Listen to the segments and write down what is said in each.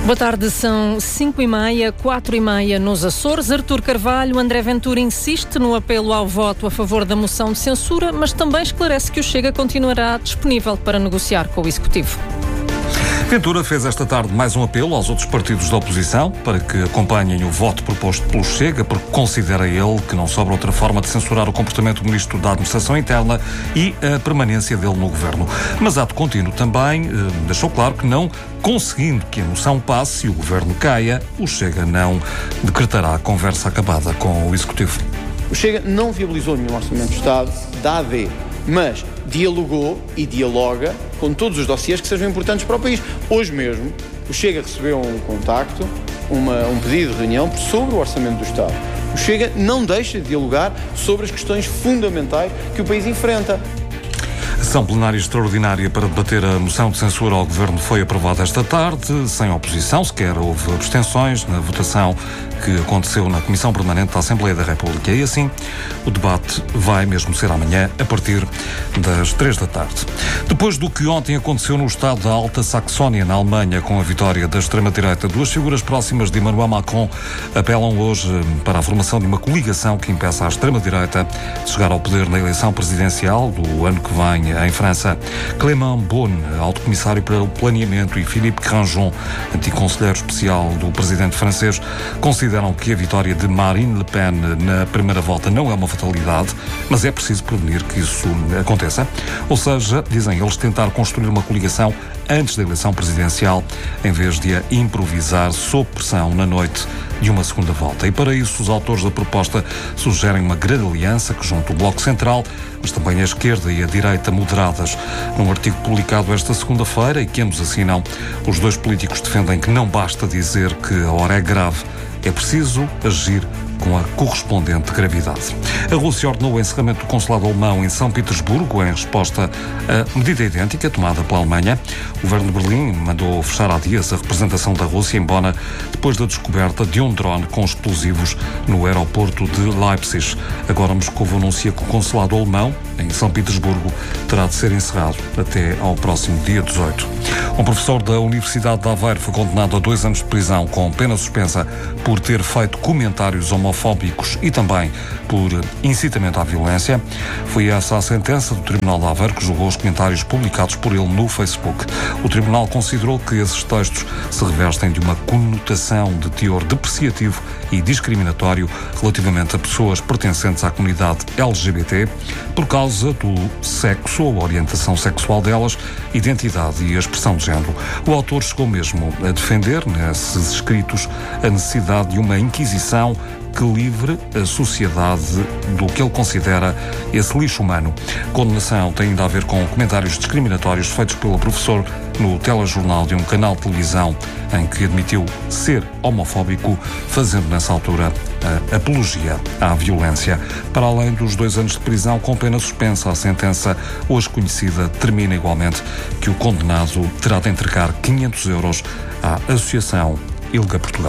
Boa tarde, são 5h30, 4h30 nos Açores. Artur Carvalho, André Ventura insiste no apelo ao voto a favor da moção de censura, mas também esclarece que o Chega continuará disponível para negociar com o Executivo. Ventura fez esta tarde mais um apelo aos outros partidos da oposição para que acompanhem o voto proposto pelo Chega, porque considera ele que não sobra outra forma de censurar o comportamento do Ministro da Administração Interna e a permanência dele no Governo. Mas ato contínuo também deixou claro que não conseguindo que a moção passe e o Governo caia, o Chega não decretará a conversa acabada com o Executivo. O Chega não viabilizou nenhum Orçamento de Estado da AD, mas dialogou e dialoga com todos os dossiês que sejam importantes para o país. Hoje mesmo, o Chega recebeu um contacto, um pedido de reunião sobre o Orçamento do Estado. O Chega não deixa de dialogar sobre as questões fundamentais que o país enfrenta. A sessão plenária extraordinária para debater a moção de censura ao Governo foi aprovada esta tarde, sem oposição, sequer houve abstenções na votação que aconteceu na Comissão Permanente da Assembleia da República. E assim, o debate vai mesmo ser amanhã, a partir das 3 da tarde. Depois do que ontem aconteceu no estado da Alta Saxónia, na Alemanha, com a vitória da extrema-direita, duas figuras próximas de Emmanuel Macron apelam hoje para a formação de uma coligação que impeça a extrema-direita de chegar ao poder na eleição presidencial do ano que vem em França. Clément Beaune, alto comissário para o planeamento, e Philippe Grandjean, antigo conselheiro especial do presidente francês, consideram que a vitória de Marine Le Pen na primeira volta não é uma fatalidade, mas é preciso prevenir que isso aconteça. Ou seja, dizem eles, tentar construir uma coligação antes da eleição presidencial, em vez de a improvisar sob pressão na noite de uma segunda volta. E para isso, os autores da proposta sugerem uma grande aliança que junte o Bloco Central, mas também a esquerda e a direita moderadas. Num artigo publicado esta segunda-feira e que ambos assinam, os dois políticos defendem que não basta dizer que a hora é grave, é preciso agir com a correspondente gravidade. A Rússia ordenou o encerramento do consulado alemão em São Petersburgo em resposta a medida idêntica tomada pela Alemanha. O governo de Berlim mandou fechar há dias a representação da Rússia em Bonn depois da descoberta de um drone com explosivos no aeroporto de Leipzig. Agora Moscou anuncia que o consulado alemão em São Petersburgo terá de ser encerrado até ao próximo dia 18. Um professor da Universidade de Aveiro foi condenado a 2 anos de prisão com pena suspensa por ter feito comentários homofóbicos e também por incitamento à violência. Foi essa a sentença do Tribunal de Aveiro, que julgou os comentários publicados por ele no Facebook. O Tribunal considerou que esses textos se revestem de uma conotação de teor depreciativo e discriminatório relativamente a pessoas pertencentes à comunidade LGBT por causa do sexo ou orientação sexual delas, identidade e expressão de género. O autor chegou mesmo a defender, nesses escritos, a necessidade de uma inquisição que livre a sociedade do que ele considera esse lixo humano. A condenação tem ainda a ver com comentários discriminatórios feitos pelo professor no telejornal de um canal de televisão em que admitiu ser homofóbico, fazendo nessa altura a apologia à violência. Para além dos 2 anos de prisão com pena suspensa, a sentença hoje conhecida termina igualmente que o condenado terá de entregar 500 euros à Associação ILGA Portugal.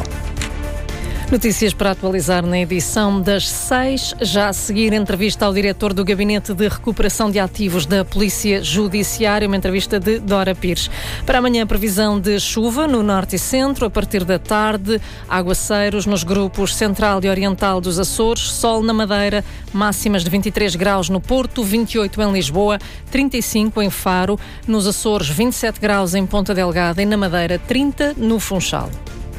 Notícias para atualizar na edição das 6. Já a seguir, entrevista ao diretor do Gabinete de Recuperação de Ativos da Polícia Judiciária, uma entrevista de Dora Pires. Para amanhã, previsão de chuva no norte e centro, a partir da tarde, aguaceiros nos grupos central e oriental dos Açores, sol na Madeira, máximas de 23 graus no Porto, 28 em Lisboa, 35 em Faro, nos Açores 27 graus em Ponta Delgada e na Madeira 30 no Funchal.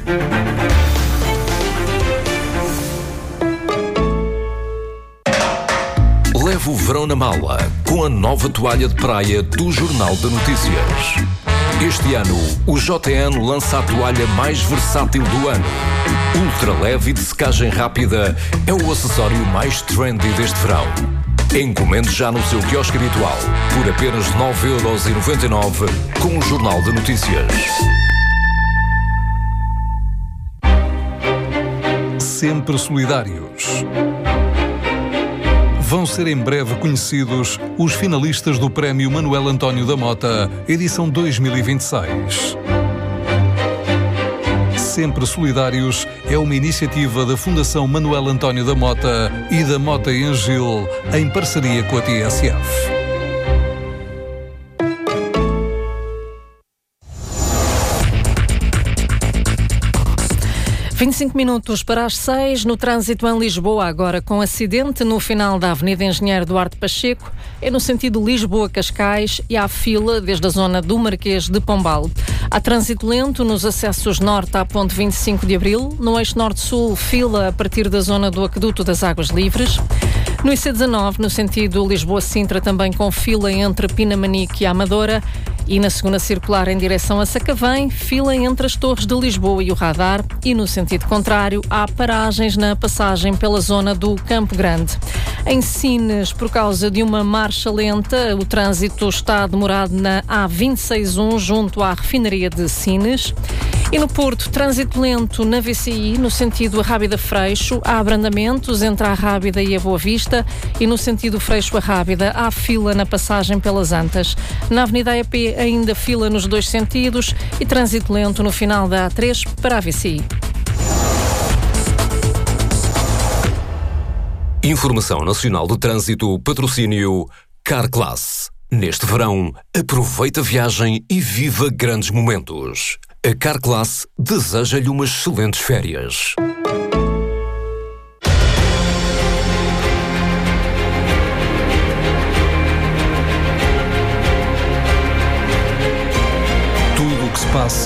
Leve o verão na mala com a nova toalha de praia do Jornal de Notícias. Este ano, o JN lança a toalha mais versátil do ano. Ultra leve e de secagem rápida, é o acessório mais trendy deste verão. Encomende já no seu quiosque habitual, por apenas 9,99€ com o Jornal de Notícias. Sempre solidários. Vão ser em breve conhecidos os finalistas do Prémio Manuel António da Mota, edição 2026. Sempre Solidários é uma iniciativa da Fundação Manuel António da Mota e da Mota e Angil, em parceria com a TSF. 25 minutos para as 6, no trânsito em Lisboa, agora com acidente no final da Avenida Engenheiro Duarte Pacheco, é no sentido Lisboa-Cascais e há fila desde a zona do Marquês de Pombal. Há trânsito lento nos acessos norte à ponte 25 de Abril, no eixo norte-sul, fila a partir da zona do Aqueduto das Águas Livres. No IC19, no sentido Lisboa-Sintra, também com fila entre Pinamanique e Amadora. E na segunda circular em direção a Sacavém, fila entre as Torres de Lisboa e o Radar. E no sentido contrário, há paragens na passagem pela zona do Campo Grande. Em Sines, por causa de uma marcha lenta, o trânsito está demorado na A261, junto à refinaria de Sines. E no Porto, trânsito lento na VCI, no sentido Arrábida-Freixo, há abrandamentos entre a Arrábida e a Boa Vista, e no sentido Freixo-Arrábida há fila na passagem pelas Antas. Na Avenida EP ainda fila nos dois sentidos e trânsito lento no final da A3 para a VCI. Informação Nacional do Trânsito, patrocínio Carclass. Neste verão, aproveita a viagem e viva grandes momentos. A Carclass deseja-lhe umas excelentes férias. Tudo o que se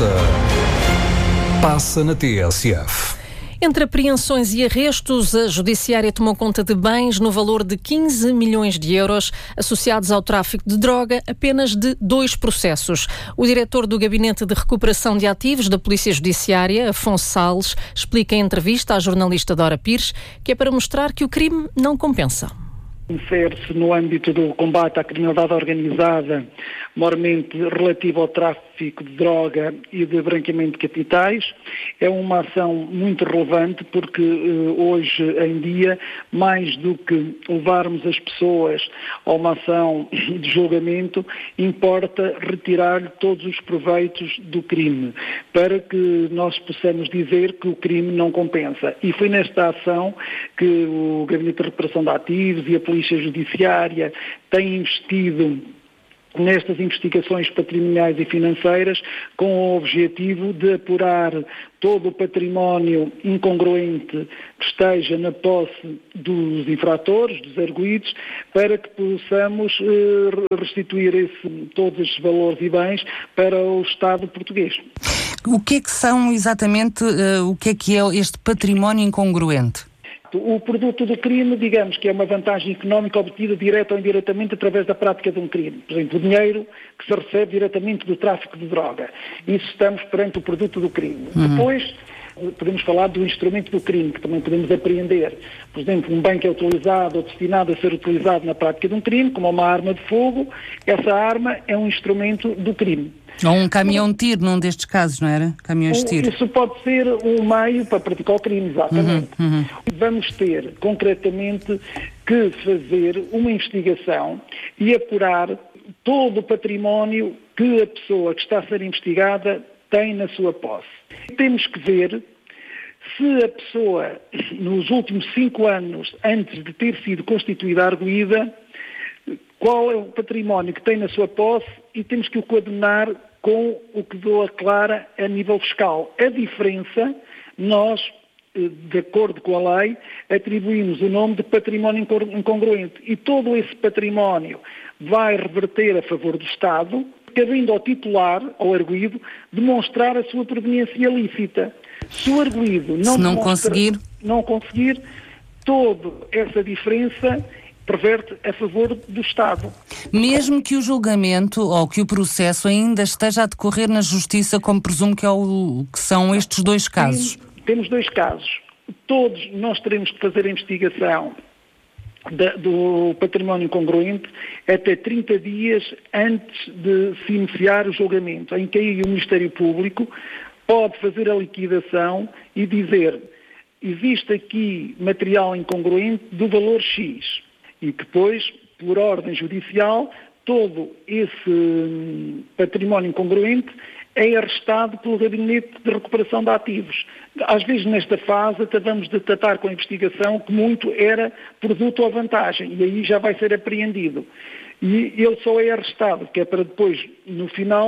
passa na TSF. Entre apreensões e arrestos, a Judiciária tomou conta de bens no valor de 15 milhões de euros associados ao tráfico de droga, apenas de 2 processos. O diretor do Gabinete de Recuperação de Ativos da Polícia Judiciária, Afonso Salles, explica em entrevista à jornalista Dora Pires que é para mostrar que o crime não compensa. Insere-se no âmbito do combate à criminalidade organizada, maiormente relativo ao tráfico de droga e de branqueamento de capitais. É uma ação muito relevante porque hoje em dia, mais do que levarmos as pessoas a uma ação de julgamento, importa retirar-lhe todos os proveitos do crime, para que nós possamos dizer que o crime não compensa. E foi nesta ação que o Gabinete de Recuperação de Ativos e a Polícia Judiciária têm investido nestas investigações patrimoniais e financeiras com o objetivo de apurar todo o património incongruente que esteja na posse dos infratores, dos arguidos, para que possamos restituir todos esses valores e bens para o Estado português. O que é que são exatamente, o que é este património incongruente? O produto do crime, digamos que é uma vantagem económica obtida direta ou indiretamente através da prática de um crime. Por exemplo, o dinheiro que se recebe diretamente do tráfico de droga. Isso estamos perante o produto do crime. Depois, podemos falar do instrumento do crime, que também podemos apreender. Por exemplo, um bem que é utilizado ou destinado a ser utilizado na prática de um crime, como uma arma de fogo, essa arma é um instrumento do crime. Ou um caminhão de tiro, num destes casos, não era? Caminhões de tiro. Isso pode ser um meio para praticar o crime, exatamente. Vamos ter, concretamente, que fazer uma investigação e apurar todo o património que a pessoa que está a ser investigada tem na sua posse. Temos que ver se a pessoa, nos últimos 5 anos, antes de ter sido constituída arguida, qual é o património que tem na sua posse e temos que o coadunar com o que declara a nível fiscal. A diferença, nós, de acordo com a lei, atribuímos o nome de património incongruente e todo esse património vai reverter a favor do Estado, cabendo ao titular, ao arguido, demonstrar a sua proveniência lícita. Se o arguido não conseguir, toda essa diferença reverte a favor do Estado. Mesmo que o julgamento ou que o processo ainda esteja a decorrer na Justiça, como presumo que são estes 2 casos? Temos 2 casos. Todos nós teremos que fazer a investigação do património incongruente até 30 dias antes de se iniciar o julgamento, em que aí o Ministério Público pode fazer a liquidação e dizer: existe aqui material incongruente do valor X. E depois, por ordem judicial, todo esse património incongruente é arrestado pelo Gabinete de Recuperação de Ativos. Às vezes, nesta fase, acabamos de tratar com a investigação que muito era produto ou vantagem, e aí já vai ser apreendido. E ele só é arrestado, que é para depois, no final,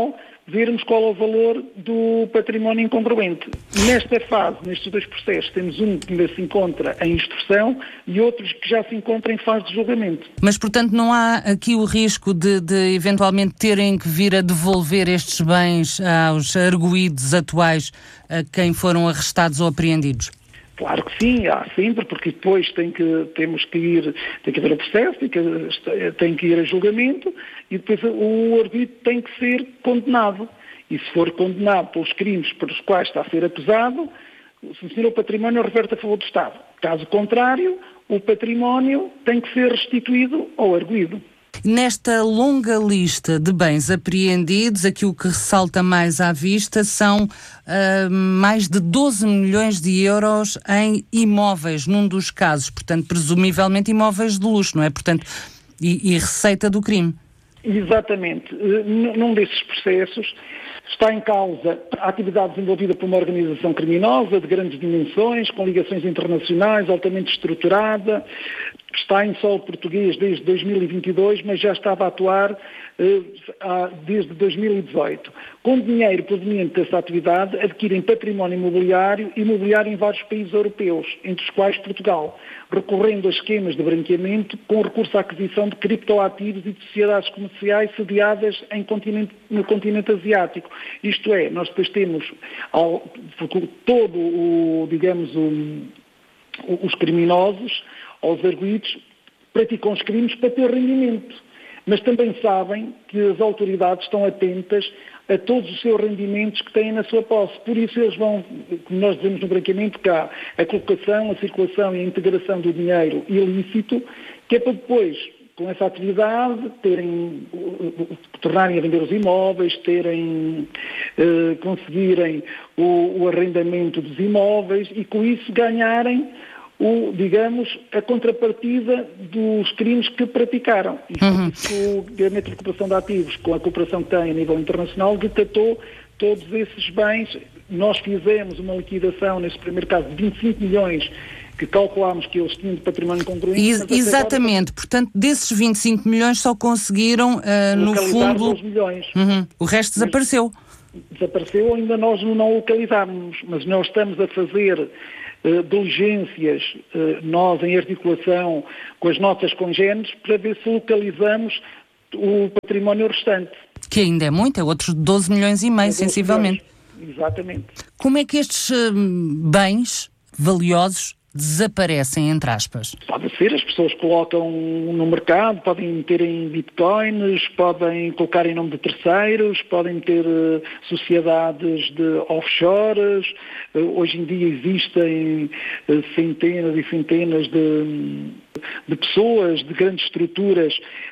vermos qual é o valor do património incongruente. Nesta fase, nestes dois processos, temos um que ainda se encontra em instrução e outros que já se encontram em fase de julgamento. Mas, portanto, não há aqui o risco de eventualmente terem que vir a devolver estes bens aos arguidos atuais a quem foram arrestados ou apreendidos? Claro que sim, há sempre, porque depois tem que haver o processo, tem que ir a julgamento e depois o arguido tem que ser condenado. E se for condenado pelos crimes pelos quais está a ser acusado, o património reverte a favor do Estado. Caso contrário, o património tem que ser restituído ao arguido. Nesta longa lista de bens apreendidos, aquilo que ressalta mais à vista são mais de 12 milhões de euros em imóveis, num dos casos, portanto, presumivelmente imóveis de luxo, não é? Portanto, e receita do crime. Exatamente. Num desses processos está em causa a atividade desenvolvida por uma organização criminosa de grandes dimensões, com ligações internacionais, altamente estruturada, que está em solo português desde 2022, mas já estava a atuar desde 2018. Com dinheiro proveniente dessa atividade, adquirem património imobiliário em vários países europeus, entre os quais Portugal, recorrendo a esquemas de branqueamento com recurso à aquisição de criptoativos e de sociedades comerciais sediadas no continente asiático. Isto é, nós depois temos os criminosos, aos arguidos, praticam os crimes para ter rendimento. Mas também sabem que as autoridades estão atentas a todos os seus rendimentos que têm na sua posse. Por isso eles vão, como nós dizemos no branqueamento, que há a colocação, a circulação e a integração do dinheiro ilícito, que é para depois, com essa atividade, tornarem a vender os imóveis, conseguirem o arrendamento dos imóveis e com isso ganharem a contrapartida dos crimes que praticaram. Isso, o Gabinete de Recuperação de Ativos, com a cooperação que tem a nível internacional, detectou todos esses bens. Nós fizemos uma liquidação, nesse primeiro caso, de 25 milhões que calculámos que eles tinham de património congruente. Exatamente. Portanto, desses 25 milhões só conseguiram, no fundo... 12 milhões. O resto desapareceu. Desapareceu, ainda nós não localizámos, mas nós estamos a fazer diligências, nós em articulação com as nossas congêneres, para ver se localizamos o património restante. Que ainda é muito, é outros 12 milhões e meio, sensivelmente. Exatamente. Como é que estes bens valiosos desaparecem, entre aspas? Pode ser, as pessoas colocam no mercado, podem meter em bitcoins, podem colocar em nome de terceiros, podem meter sociedades de offshores. Hoje em dia existem centenas e centenas de pessoas, de grandes estruturas,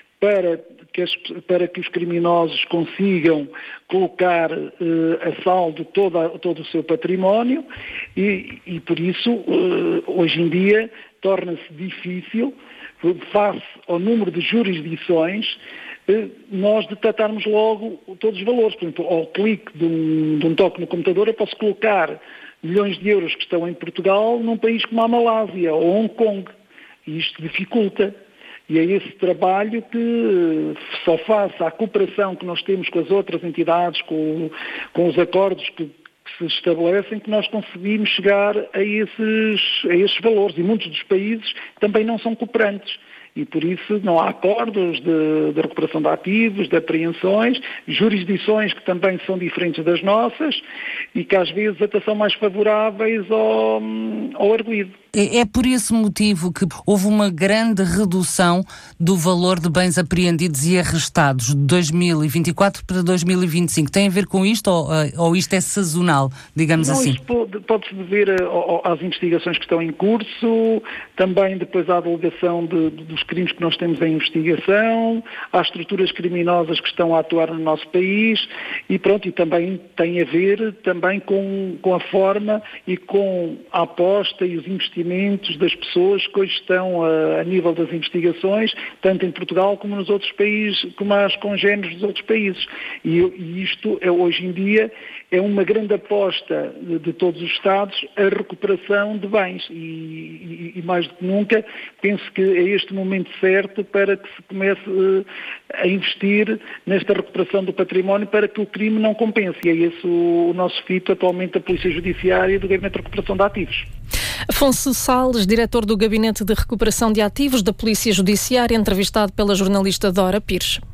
para que os criminosos consigam colocar a saldo todo o seu património e por isso, hoje em dia, torna-se difícil, face ao número de jurisdições, nós detectarmos logo todos os valores. Por exemplo, ao clique de um toque no computador, eu posso colocar milhões de euros que estão em Portugal num país como a Malásia ou Hong Kong. E isto dificulta. E é esse trabalho que só face à cooperação que nós temos com as outras entidades, com os acordos que se estabelecem, que nós conseguimos chegar a esses valores. E muitos dos países também não são cooperantes. E por isso não há acordos de recuperação de ativos, de apreensões, jurisdições que também são diferentes das nossas e que às vezes até são mais favoráveis ao arguido. É por esse motivo que houve uma grande redução do valor de bens apreendidos e arrestados de 2024 para 2025. Tem a ver com isto ou isto é sazonal, digamos assim? Isto pode-se dever às investigações que estão em curso, também depois à divulgação dos crimes que nós temos em investigação, às estruturas criminosas que estão a atuar no nosso país e também tem a ver também com a forma e com a aposta e os investimentos rendimentos das pessoas que hoje estão a nível das investigações, tanto em Portugal como nos outros países, como as congéneres dos outros países. E isto, hoje em dia, é uma grande aposta de todos os Estados a recuperação de bens e mais do que nunca penso que é este o momento certo para que se comece a investir nesta recuperação do património para que o crime não compense. E é esse o nosso fito atualmente da Polícia Judiciária e do Gabinete de Recuperação de Ativos. Afonso Salles, diretor do Gabinete de Recuperação de Ativos da Polícia Judiciária, entrevistado pela jornalista Dora Pires.